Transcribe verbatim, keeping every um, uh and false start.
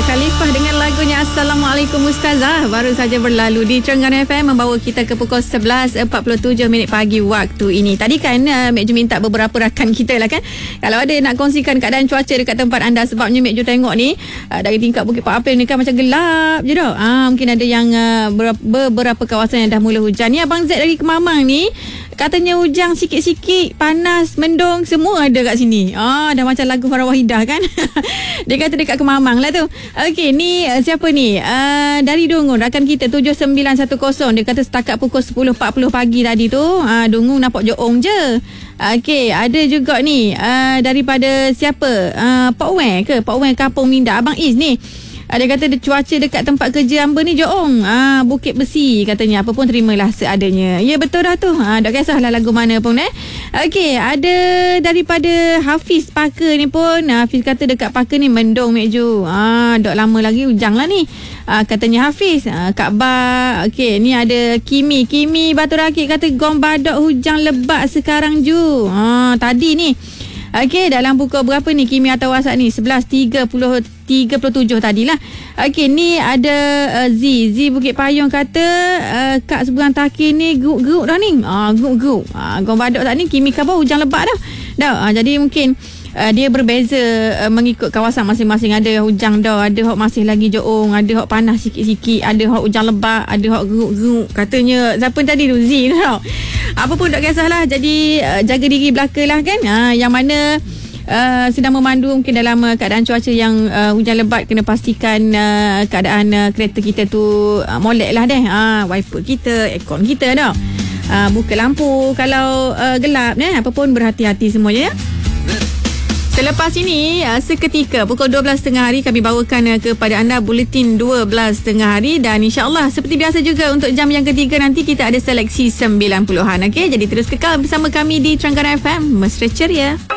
Khalifah dengan lagunya Assalamualaikum Ustazah baru saja berlalu di Terengganu F M, membawa kita ke pukul sebelas empat puluh tujuh minit pagi waktu ini. Tadi kan uh, Mek Ju minta beberapa rakan kita lah kan, kalau ada nak kongsikan keadaan cuaca dekat tempat anda, sebabnya Mek Ju tengok ni uh, dari tingkat Bukit Pak Apel ni kan macam gelap je dah. Ah, mungkin ada yang uh, beberapa kawasan yang dah mula hujan. Ni Abang Z dari Kemamang ni katanya hujan sikit-sikit, panas, mendung, semua ada kat sini. Ah, dah macam lagu Farah Wahidah kan. Dia kata dekat Kemamang lah tu. Okey, ni uh, siapa ni? Uh, dari Dungun, rakan kita tujuh sembilan satu kosong. Dia kata setakat pukul sepuluh empat puluh pagi tadi tu, uh, Dungun nampak joong je. Okey, ada juga ni uh, daripada siapa? Uh, Pak Wen ke? Pak Wen Kampung Minda, Abang Is ni. Dia kata cuaca dekat tempat kerja hamba ni joong. Ah, Bukit Besi katanya. Apa pun terimalah seadanya. Ya, betul dah tu. Ah, tak kisahlah lagu mana pun eh. Okey, ada daripada Hafiz Parker ni pun. Hafiz kata dekat Parker ni mendung Mek Ju. Ah, dok lama lagi hujang lah ni. Ah, katanya Hafiz. Ah, Kak Ba. Okey, ni ada Kimi. Kimi Batu Rakit kata Gong Badok hujang lebat sekarang Ju. Ah, tadi ni. Okey, dalam pukul berapa ni Kimi atau WhatsApp ni? sebelas tiga puluh tiga puluh tujuh tadilah. Okey, ni ada uh, Z. Z Bukit Payung kata uh, Kak seberang Takir ni geruk-geruk dah ni. Ah, geruk-geruk. Ah, Gong Badok tak ni Kimi khabar hujan lebat dah. Dah, ah, jadi mungkin uh, dia berbeza uh, mengikut kawasan masing-masing. Ada hujan dah, ada hok masih lagi joong, ada hok panas sikit-sikit, ada hok hujan lebat, ada hok geruk-geruk. Katanya siapa tadi tu? Z tau. Apa pun tak kisahlah. Jadi uh, jaga diri belaka lah kan. Ah, yang mana Uh, sedang memandu mungkin dalam uh, keadaan cuaca yang uh, hujan lebat, kena pastikan uh, keadaan uh, kereta kita tu uh, molek lah deh. Uh, wiper kita, aircon kita dah. Uh, buka lampu kalau uh, gelap eh. Apa pun berhati-hati semuanya ya. Selepas ini uh, seketika pukul dua belas tiga puluh hari kami bawakan uh, kepada anda buletin dua belas tiga puluh hari, dan insya-Allah seperti biasa juga untuk jam yang ketiga nanti kita ada seleksi sembilan puluhan. Okey, jadi terus kekal bersama kami di Terengganu F M. Mesra ceria.